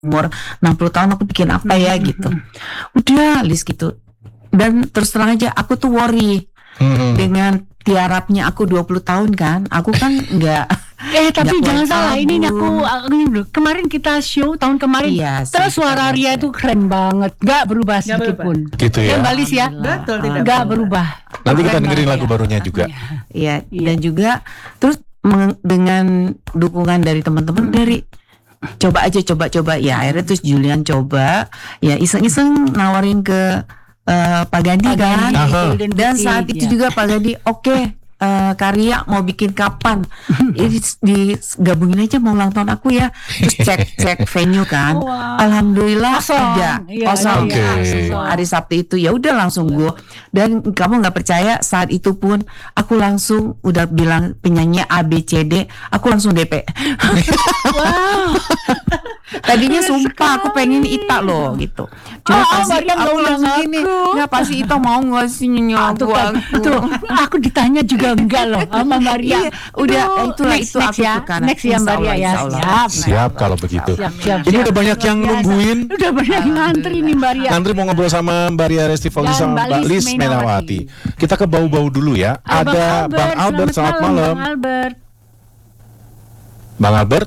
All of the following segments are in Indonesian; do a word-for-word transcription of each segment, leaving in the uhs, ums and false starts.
umur enam puluh tahun aku bikin apa ya gitu. Udah list gitu. Dan terus terang aja aku tuh worry Hmm. dengan tiarapnya aku dua puluh tahun kan. Aku kan enggak Eh tapi nggak jangan boleh salah, ini nih aku, kabur. aku ini dulu. Kemarin kita show tahun kemarin, Iya sih, terus suara kita Ria bisa. itu keren banget, gak berubah sedikit berubah. pun. Gitu ya. Ya Mbak Lis ya, Betul, tidak gak berubah. Nanti kita Keren dengerin banget lagu ya. barunya juga. Iya, dan juga terus meng- dengan dukungan dari teman-teman dari coba aja coba-coba ya akhirnya terus Julian coba ya iseng-iseng nawarin ke eh, Pak Gandhi Pak kan. Gandhi, Aha. Golden Dan Bukit, saat itu ya. juga Pak Gandhi oke eh, Karya mau bikin kapan ini digabungin aja mau ulang tahun aku ya terus cek cek venue kan. Wow. Alhamdulillah Kosong. ada Iya, kosong iya, ya. iya. Hari Sabtu itu ya udah langsung gue dan kamu nggak percaya saat itu pun aku langsung udah bilang penyanyi A B C D aku langsung D P. Wow. Tadinya sumpah aku pengen Ita loh gitu. Cuma Oh, pasti Maria nggak aku undang langsung gini, aku. nggak pasti Ita mau nggak sih nyanyi Ah, lagu tuh kan, aku. tuh, aku ditanya juga enggak loh sama Mbak Ria. Iya, udah Tuh, itulah next, itu next aku ya, tuh karena next ya Mbak Ria ya. insya Allah, Siap. Siap kalau begitu. Siap, siap, Ini siap. udah banyak yang Biasa. nungguin. Udah banyak yang ngantri nih Mbak Ria. Ngantri mau ngobrol sama Mbak Ria Resti Fauzi Dan sama Mbak Mbak Lis Lis Menawati. Menawati. Kita ke bau-bau dulu ya. Ah, Ada Bang Albert, selamat malam. Bang Albert. Bang Albert.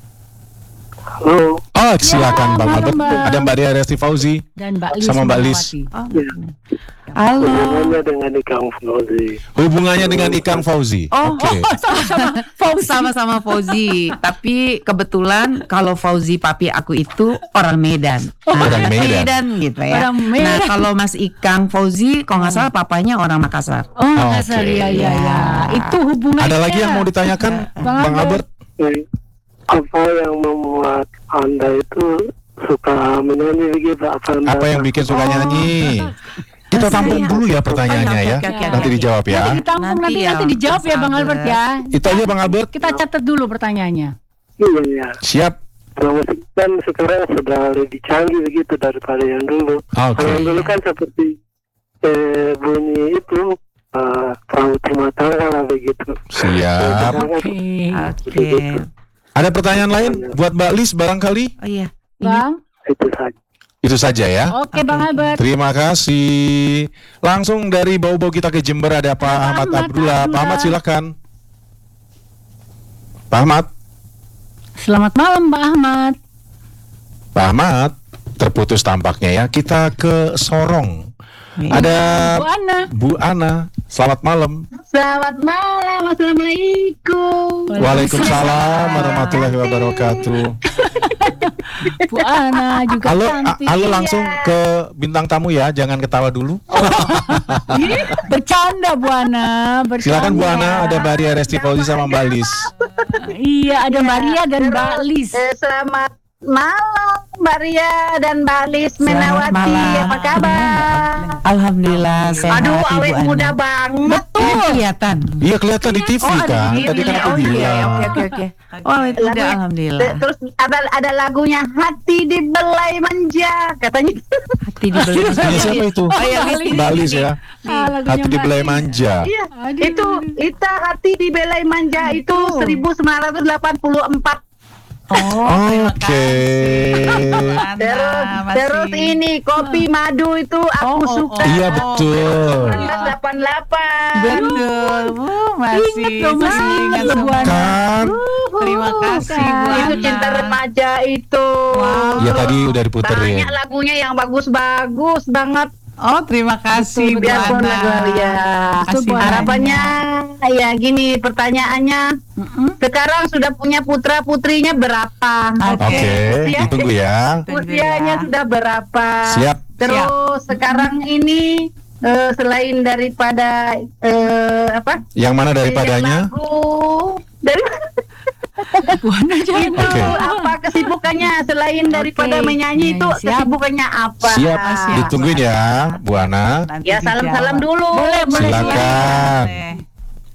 Halo, Oh, silakan Bang malam, Albert. Bang. Ada Mbak Ria Resti Fauzi. Dan Mbak Lis Sama Mbak Lis. Menawati. Oh, halo. hubungannya dengan Ikang Fauzi. Hubungannya dengan Ikang Fauzi. Oh, Oke. Sama-sama Fauzi. Sama-sama Fauzi. Tapi kebetulan kalau Fauzi papi aku itu orang Medan. Orang Medan. gitu ya. Orang Medan. Nah kalau Mas Ikang Fauzi, kalau nggak salah papanya orang Makassar. Oh, Makassar, Oke. ya, ya, ya. Itu hubungannya. Ada lagi yang mau ditanyakan Bang Bang Albert? Eh, Apa yang membuat Anda itu suka menyanyi begitu? Apa, anda Apa yang bikin suka nyanyi? Kita tampung dulu ya pertanyaannya ya. Oke, oke, oke, Nanti oke. dijawab ya. Nanti ditampung, Nanti nanti, ya, nanti dijawab ya Bang Albert ya. Itu aja Bang Albert. Kita catat dulu pertanyaannya. Iya, iya. Siap. Kalau musik kan sekarang sudah lebih canggih begitu daripada yang dulu. Oke. Kalau yang dulu kan seperti eh, bunyi itu eh, perahu rumah tangga lah begitu. Siap. Oke. Oke. Ada pertanyaan lain buat Mbak Lis barangkali? Oh iya. Ini Bang. Itu saja. Itu saja ya. Oke Bang Albert. Terima kasih. Langsung dari bau-bau kita ke Jember ada Pak Ahmad Ahmad Abdullah. Pak Ahmad silakan. Pak Ahmad. Selamat malam Pak Ahmad. Pak Ahmad terputus tampaknya ya. Kita ke Sorong. Ada Bu Ana. Bu Ana. Selamat malam. Selamat malam, assalamualaikum. Waalaikumsalam warahmatullahi wabarakatuh. Bu Ana juga Halo, a- cantik. halo langsung ke bintang tamu ya. Jangan ketawa dulu. Ih, bercanda Bu Ana. Bercanda. Silakan Bu Ana. Ada Mbak Ria Resti Fauzi sama Mbak Lis. Iya, ada Maria dan Mbak Lis. Eh, selamat malam, Mbak Ria dan Mbak Lis Selamat Menawati. malam. Apa kabar? Alhamdulillah sehat Aduh, Ibu awet Ana. muda banget. Ini kelihatan. Iya kelihatan di T V Oh, ada kan. di T V. Tadi kan aku Oh, iya, bilang. Oke oke oke. Oh itu udah Lagunya- alhamdulillah. Terus ada ada lagunya Hati Dibelai Manja katanya. Hati dibeli. Ini siapa itu? Oh iya, Mbak Lis ya. Ah, lagunya Hati di Mbak belai Lis. manja. Iya, Aduh. itu Ita Hati Dibelai Manja itu Itu. seribu sembilan ratus delapan puluh empat. Oh, terima Oke. kasih. Bu Ana, Terus masih. terus ini Kopi Madu itu aku Oh, oh, suka. oh. Iya betul. seribu sembilan ratus delapan puluh delapan. Betul, Bu, masih Ingat dong, masih masih ingat ingat, Bu semua. Ana. Kan? Terima kasih Bu Itu Ana. Cinta Remaja itu. Ya tadi udah diputerin. Banyak lagunya yang bagus-bagus banget. Oh terima kasih Bu Biarpun lagu Ana. ya. Kasih Bu Ana. Harapannya ya gini pertanyaannya. Sekarang sudah punya putra putrinya berapa? Oke. Oke, Usia- ditunggu ya. Tunggu Usianya ya. sudah berapa? Siap. Terus sekarang ini eh, selain daripada eh, apa? Yang mana daripadanya? Lagu dari Bu Ana jangan. itu Oke. apa kesibukannya selain daripada Oke. menyanyi itu Siap. kesibukannya apa? Siap. Siap. Ditungguin ya, Bu Ana. Nanti Ya salam-salam dijawab. dulu. Boleh, boleh. Silakan. Boleh.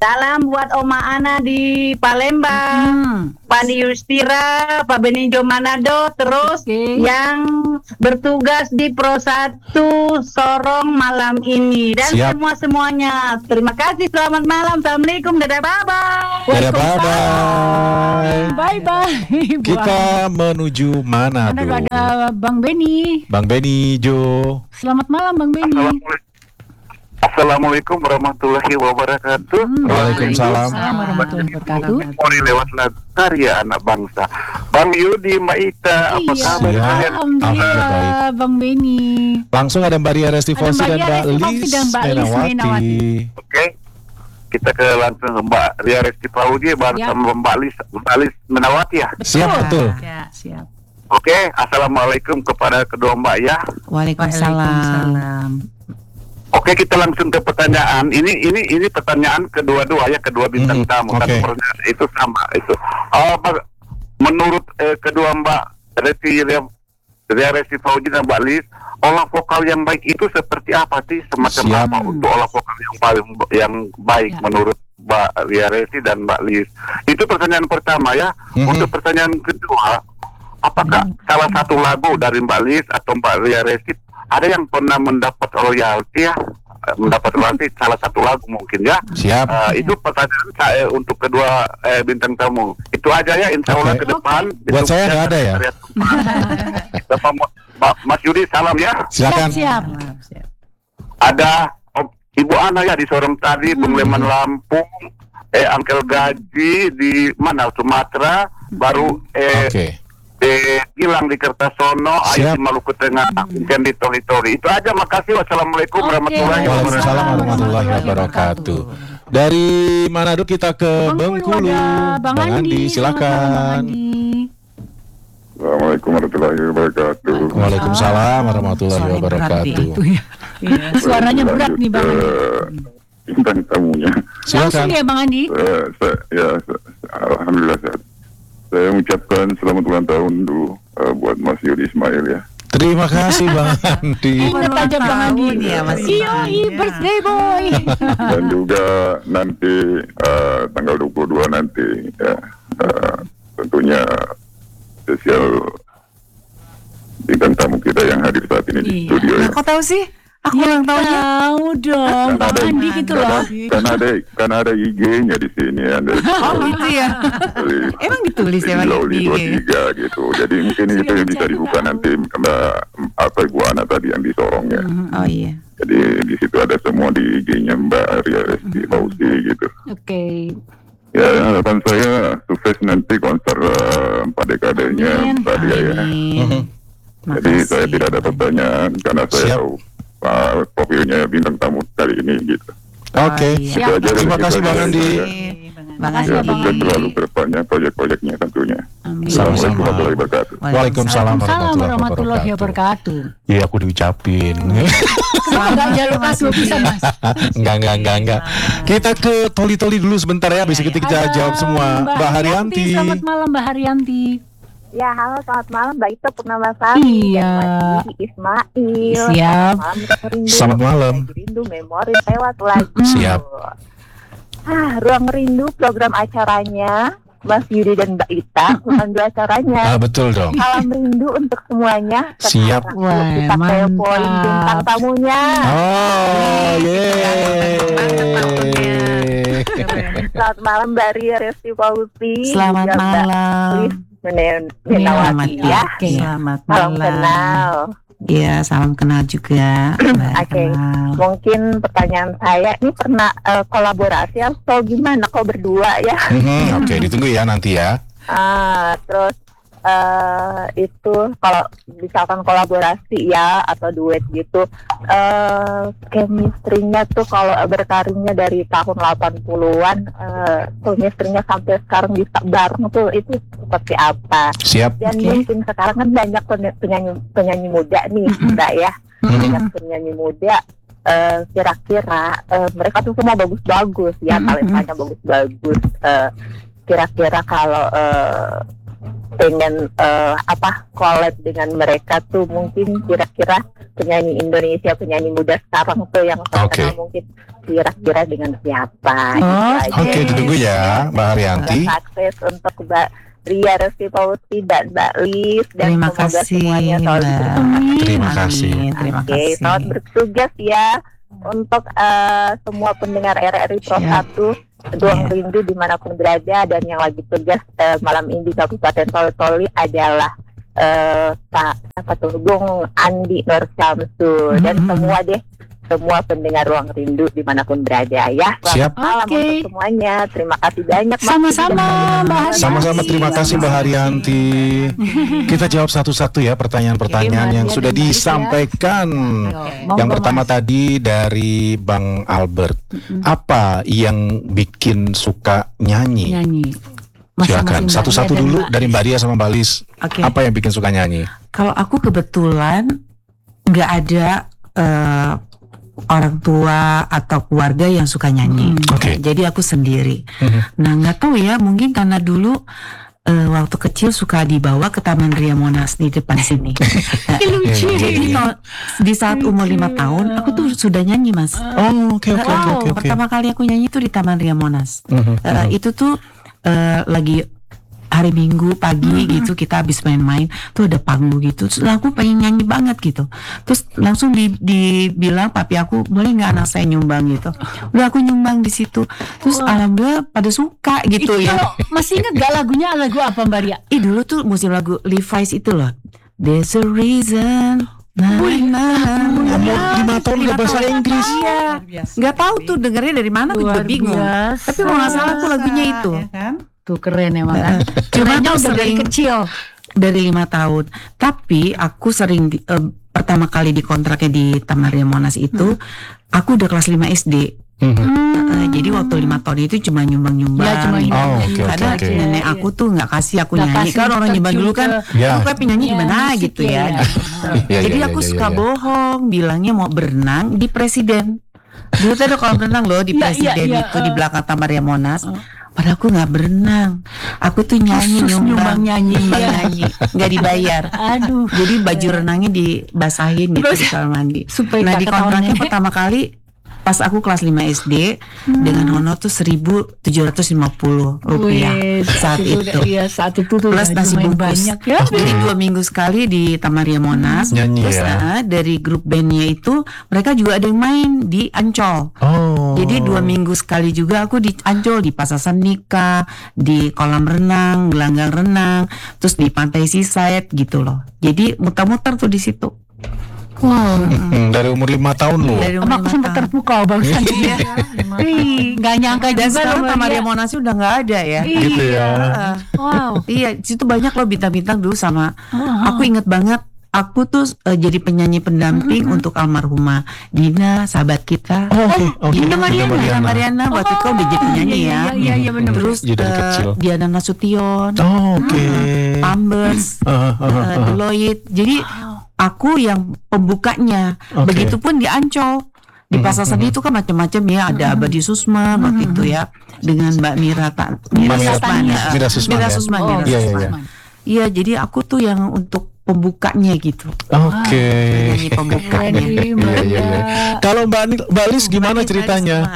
Salam buat Oma Ana di Palembang, Hmm. Pak Yustira, Pak Benijo Manado, terus Oke. yang bertugas di Pro satu Sorong malam ini dan Siap. semua semuanya. Terima kasih, selamat malam, assalamualaikum, dadah, bye bye. Dadah, bye-bye. Bye bye. Kita menuju mana Ada tuh? ada Bang Beni. Bang Beni, Jo. Selamat malam Bang Beni. Assalamualaikum. Assalamualaikum warahmatullahi wabarakatuh. Waalaikumsalam. Assalamualaikum warahmatullahi wabarakatuh. Mori lewat lagu karya anak bangsa. Bang Yudi, Mbak Ita, apa Iya, kabar Siap. kalian? Alhamdulillah Bang Beni. Langsung ada Mbak Ria Resti Ada Fauzi Mbak dan Ria Mbak Resti Fauzi Lis dan Mbak Lis Menawati. Menawati. Oke. Kita ke langsung ke Mbak Ria Resti Fauzi baru Ya. sama Mbak Lis, Mbak Lis Menawati ya. Siap, betul. Ya, siap. Oke, assalamualaikum kepada kedua Mbak ya. Waalaikumsalam. Oke, kita langsung ke pertanyaan. Ini ini ini pertanyaan kedua-dua ya, kedua bintang Mhm, tamu. oke. Satu pertanyaan itu sama itu. Oh, Pak, menurut eh, kedua Mbak Resti Ria Ria Resti Fauzi dan Mbak Lis, olah vokal yang baik itu seperti apa sih? Semacam Siap. apa untuk olah vokal yang paling yang baik Ya. menurut Mbak Ria Resti dan Mbak Lis? Itu pertanyaan pertama ya. Mhm. Untuk pertanyaan kedua, apakah salah satu lagu dari Mbak Lis atau Mbak Ria Resti ada yang pernah mendapat royalti ya? Eh, mendapat royalti salah satu lagu mungkin ya. Siap. Eh, itu pertanyaan saya untuk kedua eh, bintang tamu. Itu aja ya, insya Allah Oke. ke depan. Buat saya nggak ada ya? Bapak Mo- Pak Mas Yudi, salam ya. Silakan. Siap. Ada Om, Ibu Ana ya di Sorong tadi, Bung Leman Lampung, eh Angkel Gaji di mana Sumatera, baru eh Oke. Eh, hilang di Kertasono, Siap. Ayu di Maluku Tengah, mungkin di Tori-Tori. Itu aja, makasih. Wassalamualaikum Oke. warahmatullahi Waalaikumsalam wabarakatuh. warahmatullahi wabarakatuh. Dari Manado kita ke Bengkulu. ada Bang, Bang Andi, Selamat malam, Bang silakan. Andi. Assalamualaikum warahmatullahi wabarakatuh. Waalaikumsalam warahmatullahi Suaranya berat wabarakatuh. Itu ya. Iya, suaranya berat nih Bang Andi. Ke bintang tamunya. Langsung Silakan. ya Bang Andi. Eh, saya, ya, saya- alhamdulillah sehat. Saya mengucapkan selamat ulang tahun dulu eh, buat Mas Yudi Ismail ya. Terima kasih Bang Andi. Ingat aja Bang Andi. tahun ya, Mas Iyo, Ismail. birthday boy. Dan juga nanti eh, tanggal dua puluh dua nanti ya, eh, tentunya spesial bintang tamu kita yang hadir saat ini di Iya. studio ya. Nah, kok tahu sih? Aku ulang tahunnya. Tahu dong Kan Bang ada, Andi gitu kan loh. ada- kan ada kan ada I G-nya di sini Anda. Oh gitu ya. Emang ditulis ya Bang Loli di dua I G? tiga gitu. Jadi mungkin itu yang bisa dibuka nanti Mbak apa Ibu Ana tadi yang di Sorong ya. Oh iya. Jadi di situ ada semua di I G-nya Mbak Ria Resti Fauzi gitu. Oke. Ya harapan saya sukses nanti konser eh, empat dekadenya Amin. Mbak Ria ya. Amin. Jadi Makasih. saya tidak ada pertanyaan karena saya Siap. tahu uh, profilnya bintang tamu kali ini gitu. Oke. Oh, iya. Itu aja Terima dari kasih kita Bang dari Andi. saya. Bang Ya, Andi. sukses selalu ke depannya proyek-proyeknya tentunya. Amin. Sama-sama. Assalamualaikum warahmatullahi wabarakatuh. Waalaikumsalam Salam warahmatullahi warahmatullahi wabarakatuh. Iya, aku diucapin. Enggak jalur kas dua bisa Mas. Enggak, enggak, enggak, enggak. Kita ke Toli-Toli dulu sebentar ya, habis itu kita Ada jawab semua. Mbak Haryanti. Selamat malam Mbak Haryanti. Ya, halo, selamat malam Mbak Ita Purnama Sari Iya. dan Mas Ismail. Siap. Malam Rindu. Selamat malam. Lagi Rindu memori lewat lagi. Siap. Ah, Ruang Rindu program acaranya Mas Yudi dan Mbak Ita, bukan dua acaranya. Ah, betul dong. Salam rindu untuk semuanya. Siap. Sekarang Wah, kita telepon mantap. bintang tamunya. Oh, yeay. Selamat malam Mbak Ria Resti Fauzi. Selamat juga Mbak malam. Lis Men- Selamat Menawati ya. Oke. Selamat Salam malam. kenal. Iya, salam kenal juga. Mbak Oke. kenal. Mungkin pertanyaan saya ini pernah eh, kolaborasi atau gimana kok berdua ya? Mhm, Oke, ditunggu ya nanti ya. Ah, terus eh, itu kalau misalkan kolaborasi ya atau duet gitu, eh chemistry-nya tuh kalau berkarirnya dari tahun delapan puluhan, eh, chemistry-nya sampai sekarang bisa bareng tuh itu seperti apa? Siap. Dan Oke. mungkin sekarang kan banyak pen- penyanyi penyanyi muda nih, Mbak ya, banyak penyanyi muda. eh, kira-kira eh, mereka tuh semua bagus-bagus ya, Mm-mm. talentanya bagus-bagus. Eh, kira-kira kalau eh, pengen eh, apa collab dengan mereka tuh, mungkin kira-kira penyanyi Indonesia, penyanyi muda sekarang tuh yang terkenal Oke. mungkin kira-kira dengan siapa? Oh, gitu aja. Oke, ditunggu ya, Mbak Haryanti. Sukses untuk Mbak Ria Resti Fauzi dan Mbak Liz, dan Terima semoga kasih, semuanya selalu Mbak. bersemangat. Terima kasih. Amin, terima Oke, kasih. selamat bertugas ya untuk eh, semua pendengar R R I Pro Siap. satu Ruang Iya. Rindu dimanapun berada, dan yang lagi tugas eh, malam ini di Kabupaten Toli-Toli adalah eh, Pak apa tuh Bung Andi Nur Syamsul, dan Mhm. semua deh semua pendengar Ruang Rindu dimanapun berada ya. Selamat Siap. malam Oke. untuk semuanya. Terima kasih banyak. Mas. Sama-sama, Mbak Haryanti. Sama-sama, terima kasih Mbak Haryanti. Kita jawab satu-satu ya pertanyaan-pertanyaan Oke, yang Mbak sudah Dian dan Mbak disampaikan. Monggo, Yang pertama Mas. tadi dari Bang Albert, apa yang bikin suka nyanyi? Nyanyi. Silakan, Masing-masing Mbak satu-satu Dia dan dulu Mbak dari Mbak Dia sama Mbak Lis. Oke. Apa yang bikin suka nyanyi? Kalau aku kebetulan nggak ada eh, orang tua atau keluarga yang suka nyanyi. Oke. Jadi aku sendiri. Mhm. Nah, nggak tahu ya, mungkin karena dulu eh, waktu kecil suka dibawa ke Taman Ria Monas di depan sini. Nah, Lucu. jadi kalau di saat umur lima tahun aku tuh sudah nyanyi, Mas. Oh, oke oke oke Wow, oke oke. pertama kali aku nyanyi itu di Taman Ria Monas. Mhm, Eh, mhm. itu tuh eh, lagi hari Minggu pagi gitu, kita habis main-main tuh ada panggung gitu, terus aku pengen nyanyi banget gitu, terus langsung di, dibilang papi aku, boleh nggak anak saya nyumbang gitu. Udah aku nyumbang di situ, terus alhamdulillah pada suka gitu Itu ya. kalau masih ingat gak lagunya, lagu apa Mbak Ria? Ih, dulu tuh musim lagu Levi's itu loh, There's a Reason. Nah, nah, Umur lima tahun udah bahasa Inggris. Iya, nggak tahu tuh dengernya dari mana, aku juga Luar bingung. biasa. Tapi kalau nggak salah tuh lagunya itu. Ya kan? Tuh keren emang kan. Cuma Kerennya tuh udah dari sering- kecil. dari lima tahun. Tapi aku sering di- eh, pertama kali dikontraknya di Taman Ria Monas itu, aku udah kelas lima S D. Mhm. Eh, jadi waktu lima tahun itu cuma nyumbang-nyumbang. Ya, cuma gitu. Oh, oke, oke, Karena oke. nenek aku tuh nggak kasih aku Nggak nyanyi. kasih, Kan orang nyumbang dulu kan, Ya. aku kayak penyanyi Ya, di mana musik gitu ya, ya. ya. Ya, Jadi ya, aku ya, suka ya, ya. bohong, bilangnya mau berenang di Presiden. Dulu tuh ada kolam renang loh di Iya, Presiden iya, iya, itu di eh. belakang Taman Ria Monas. Padahal aku nggak berenang, aku tuh nyanyi Khusus nyumbang, nyumbang nyanyi. nyumbang Iya. nyanyi, nggak dibayar. Aduh. Jadi baju renangnya dibasahin gitu di kamar mandi. Supaya Nah nggak di ketahuan kontraknya nenek. pertama kali pas aku kelas lima S D dengan honor tuh seribu tujuh ratus lima puluh rupiah Wih, saat itu. udah- Iya, saat itu tuh Plus udah nasi lumayan bungkus. banyak ya. Jadi dua minggu sekali di Taman Ria Monas. Nyanyi Terus ya. ah, dari grup bandnya itu mereka juga ada yang main di Ancol. Oh. Jadi dua minggu sekali juga aku di Ancol, di Pasar Sandika, di kolam renang, gelanggang renang, terus di pantai Seaside gitu loh. Jadi muter-muter tuh di situ. Wow. Hmm, dari umur lima tahun loh. Dari Emang umur aku lima sempat tahun. terpukau barusan. Iya. Ih, nggak nyangka Dan juga sekarang loh, Mbak Taman Ria. Ria Monas udah nggak ada ya. Gitu ya. Ah, Wow. iya, di situ banyak loh bintang-bintang dulu sama. Oh, Aku inget banget. Aku tuh eh, jadi penyanyi pendamping untuk almarhumah Dina, sahabat kita. Oh, oke, oke. Dina Mariana, Dina Dina Mariana, waktu itu udah jadi penyanyi iya, ya. iya, iya, iya, bener. Terus Jadi dari eh, kecil. Diana Nasution, Oh, oke. Ambers, Ah, ah, ah, eh, ah. Deloitte. Jadi aku yang pembukanya. Oke. Begitupun di Ancol. Di Pasar Seni itu kan macam-macam ya, ada Abadi Susma waktu itu ya, dengan Mbak Mira Ta Mira Mira- Susman, ya. Mira Susman, Mira ya. Susman, Oh, Mira iya, iya, Susman. iya. Iya, jadi aku tuh yang untuk pembukanya gitu. Oke. Penyanyi pembukanya. Keren, Iya, Mbak iya, iya. Ria. Kalau Mbak Ni- Mbak Lis gimana Mbak Nis ceritanya? Arisma.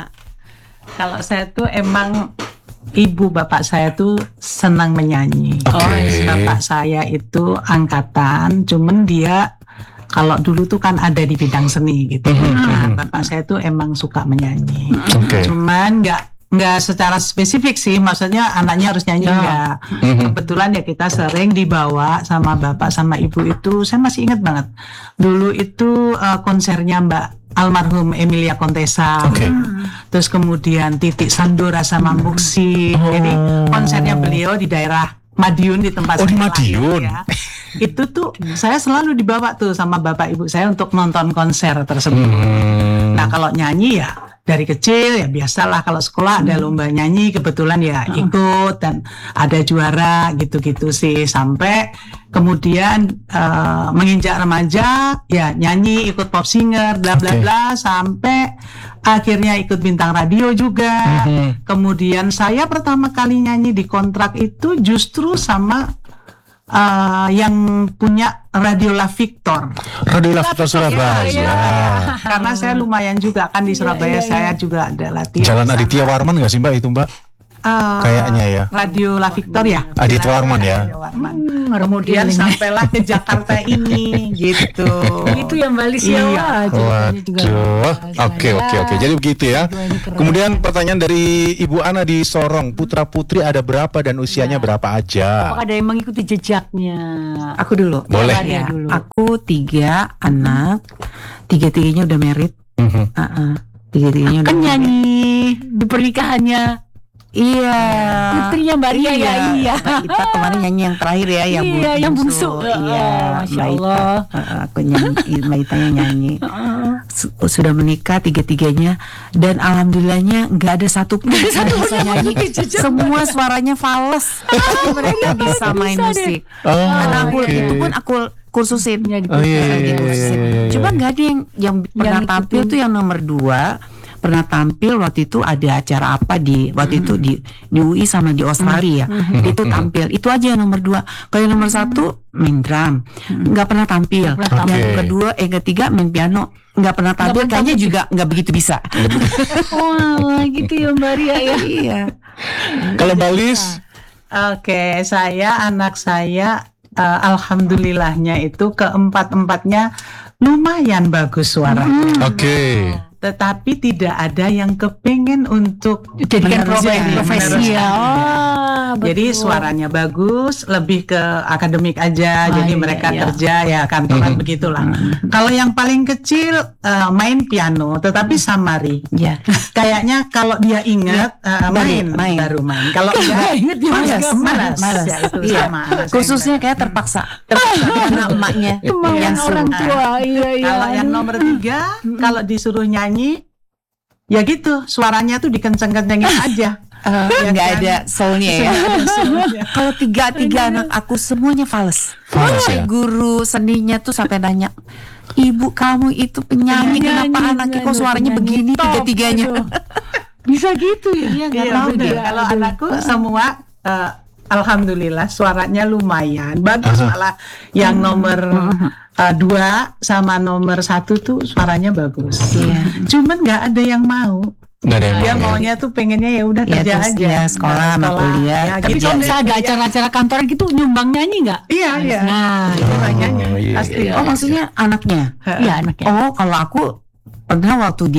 Kalau saya tuh emang ibu bapak saya tuh senang menyanyi. Oke. Oh, bapak saya itu angkatan, cuman dia kalau dulu tuh kan ada di bidang seni gitu. Nah, bapak saya tuh emang suka menyanyi. Oke. Cuman nggak nggak secara spesifik sih, maksudnya anaknya harus nyanyi enggak. Kebetulan ya kita sering dibawa sama bapak sama ibu itu, saya masih ingat banget. Dulu itu eh, konsernya Mbak almarhum Emilia Contessa. Oke. Terus kemudian Titik Sandora sama Muksi. Jadi konsernya beliau di daerah Madiun di tempat Oh, di saya Madiun. lahir ya. Itu tuh saya selalu dibawa tuh sama bapak ibu saya untuk nonton konser tersebut. Hmm. Nah kalau nyanyi ya dari kecil ya biasalah, kalau sekolah ada lomba nyanyi kebetulan ya ikut dan ada juara gitu-gitu sih, sampai kemudian eh, menginjak remaja ya nyanyi, ikut pop singer bla bla Oke. bla, sampai akhirnya ikut bintang radio juga. Mhm. Kemudian saya pertama kali nyanyi di kontrak itu justru sama uh, yang punya Radiola Victor. Radio Lafita Surabaya. Karena saya lumayan juga kan di Surabaya, saya juga ada latihan. Jalan di sana. Aditya Warman nggak sih Mbak itu Mbak? Uh, Kayaknya ya. Radiola Victor ya. Aditya Warman ya. Radio Warman. Kemudian sampailah ke Jakarta ini, gitu. Itu yang Mbak Lis ya. Iya. Wah, ceritanya juga Waduh, luar oke biasa. oke oke. Jadi begitu ya. ini keren. Kemudian pertanyaan dari Ibu Ana di Sorong, putra putri ada berapa dan usianya berapa aja? Apakah ada yang mengikuti jejaknya? Aku dulu. Boleh. Maria Ya, dulu. aku tiga anak, tiga-tiganya udah married. Mhm. Uh-uh. Tiga-tiganya udah Kan married. nyanyi di pernikahannya Iya. putrinya Mbak Ria ya, iya. Mbak Ita kemarin nyanyi yang terakhir ya, yang, Iya, bu- yang bungsu. Iya, Oh, Masya Mbak Ita. Allah. Uh, aku nyanyi, Mbak Ita yang nyanyi. Su- Sudah menikah tiga-tiganya dan alhamdulillahnya nggak ada satu pun yang bisa nyanyi. Semua suaranya fals. Mereka bisa main musik. Oh, Karena aku oke. itu pun aku kursusin. Ya, Oh, iya, iya, iya, Kursusin. iya, iya. Cuma nggak ada yang yang pernah ngikutin. tampil tuh yang nomor dua. Pernah tampil waktu itu ada acara apa di waktu itu di di U I sama di Australia. Itu tampil. Itu aja yang nomor dua. Kalau yang nomor satu main drum, nggak pernah tampil. tampil. Yang Oke. kedua, eh ketiga main piano, nggak pernah tampil. pernah Kayaknya tampil. juga nggak begitu bisa. Wah, gitu ya Mbak Ria ya. Iya. Kalau Mbak Lis, Oke, saya anak saya uh, alhamdulillahnya itu keempat-empatnya lumayan bagus suaranya. oke. Tetapi tidak ada yang kepengen untuk Jadikan meneruskan, profesi, profesi meneruskan. ya. Oh, Jadi betul. suaranya bagus, lebih ke akademik aja. Ah, jadi iya, mereka iya. kerja ya kantoran begitulah. Kalau yang paling kecil uh, main piano, tetapi samari. Ya. Kayaknya kalau dia ingat uh, main, Baru main. baru main. Kalau enggak Ingat dia malas, malas. malas, Malas. Ya, itu Iya. sama. anak saya Khususnya kayak terpaksa. Karena emaknya Kemauan yang orang suruh. tua, iya iya. Kalau yang nomor tiga, kalau disuruh nyanyi, ya gitu, suaranya tuh dikenceng-kencengin aja. Eh, Ya nggak kan? ada soulnya ya. Kalau tiga tiga anak aku semuanya fals. Fals ya? Guru seninya tuh sampai nanya, ibu kamu itu penyanyi, kenapa Penyanyi, anaknya kok penyanyi, suaranya penyanyi begini top tiga tiganya? gitu. Bisa gitu ya? Iya, nggak Iya, tahu bener. dia. Kalau Aduh. anakku semua eh, alhamdulillah suaranya lumayan bagus, malah yang nomor eh, dua sama nomor satu tuh suaranya bagus. Iya. Cuman nggak ada yang mau. Nggak ada yang Dia mau ya? maunya tuh pengennya ya udah Ya, kerja terus aja. dia sekolah sama Sekolah, kuliah, ya, Tapi gitu. kalau misalnya ada acara-acara kantoran gitu nyumbang nyanyi nggak? Iya, iya. Nah, Itu Oh, nyanyi iya, pasti. iya. Oh maksudnya anaknya? iya anaknya. Oh kalau aku pernah waktu